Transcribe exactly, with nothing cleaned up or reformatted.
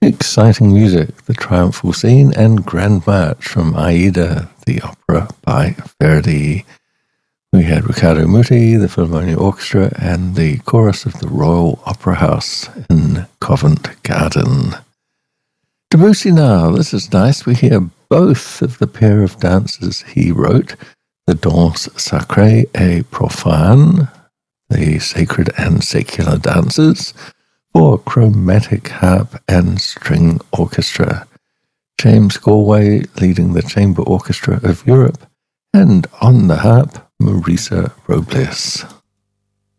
Exciting music, the Triumphal Scene and Grand March from Aida, the opera by Verdi. We had Riccardo Muti, the Philharmonia Orchestra, and the chorus of the Royal Opera House in Covent Garden. Debussy now, this is nice. We hear both of the pair of dances he wrote, the Danse Sacrée et Profane, the sacred and secular dances, for chromatic harp and string orchestra. James Galway leading the Chamber Orchestra of Europe, and on the harp, Marisa Robles.